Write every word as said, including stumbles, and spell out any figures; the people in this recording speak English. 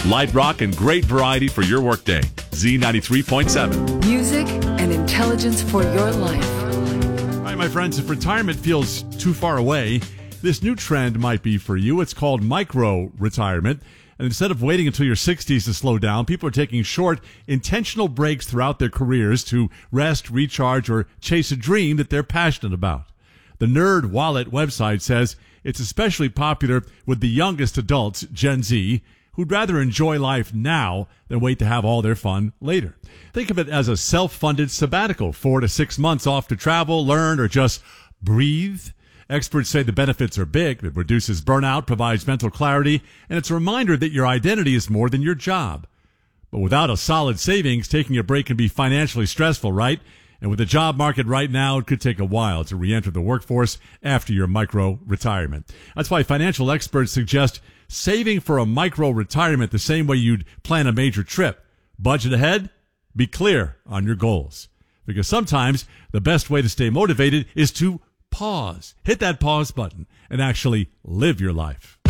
Light rock and great variety for your workday. Z ninety-three point seven. Music and intelligence for your life. All right, my friends, if retirement feels too far away, this new trend might be for you. It's called micro-retirement. And instead of waiting until your sixties to slow down, people are taking short, intentional breaks throughout their careers to rest, recharge, or chase a dream that they're passionate about. The Nerd Wallet website says it's especially popular with the youngest adults, Gen Z, who'd rather enjoy life now than wait to have all their fun later. Think of it as a self-funded sabbatical, four to six months off to travel, learn, or just breathe. Experts say the benefits are big. It reduces burnout, provides mental clarity, and it's a reminder that your identity is more than your job. But without a solid savings, taking a break can be financially stressful, right? And with the job market right now, it could take a while to re-enter the workforce after your micro-retirement. That's why financial experts suggest saving for a micro-retirement the same way you'd plan a major trip. Budget ahead, be clear on your goals. Because sometimes the best way to stay motivated is to pause. Hit that pause button and actually live your life.